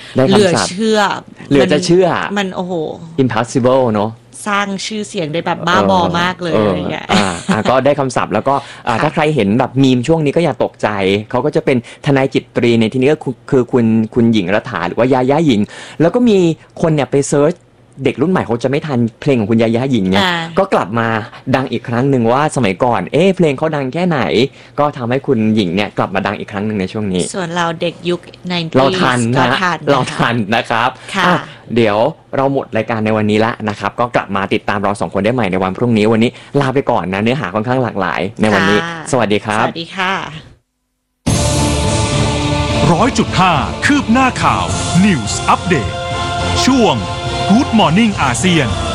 เหลือเชื่อเหลือจะเชื่อมันโอ้โห impossible เนอะสร้างชื่อเสียงได้แบบบ้าบอมากเลยอะไรเงี้ยก็ได้คำศัพท์แล้วก็ถ้าใครเห็นแบบมีมช่วงนี้ก็อย่าตกใจเขาก็จะเป็นทนายจิตรีในที่นี้ก็คือคุณหญิงรัฐาหรือว่ายาย่าหญิงแล้วก็มีคนเนี่ยไปเซิร์ชเด็กรุ่นใหม่เขาจะไม่ทันเพลงของคุณยาย่าหญิงเนี่ยก็กลับมาดังอีกครั้งหนึ่งว่าสมัยก่อนเพลงเขาดังแค่ไหนก็ทำให้คุณหญิงเนี่ยกลับมาดังอีกครั้งหนึ่งในช่วงนี้ส่วนเราเด็กยุค90 เราทันนะครับเดี๋ยวเราหมดรายการในวันนี้ละนะครับก็กลับมาติดตามเรา2คนได้ใหม่ในวันพรุ่งนี้วันนี้ลาไปก่อนนะเนื้อหาค่อนข้างหลากหลายในวันนี้สวัสดีครับสวัสดีค่ะ 100.5 คืบหน้าข่าว News Update ช่วง Good Morning อาเซียน